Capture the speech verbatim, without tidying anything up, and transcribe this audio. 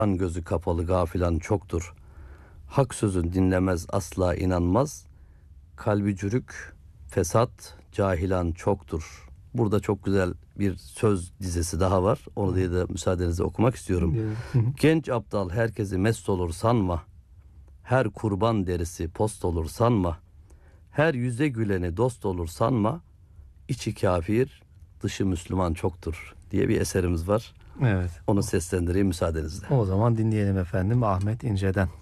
gözü kapalı gafilan çoktur. Hak sözün dinlemez asla inanmaz. Kalbi çürük, fesat, cahilan çoktur. Burada çok güzel bir söz dizesi daha var. Orayı da müsaadenizle okumak istiyorum. Genç aptal herkesi mest olur sanma. Her kurban derisi post olur sanma. Her yüze güleni dost olur sanma. İçi kafir, dışı Müslüman çoktur diye bir eserimiz var. Evet. Onu seslendireyim müsaadenizle. O zaman dinleyelim efendim Ahmet İnce'den.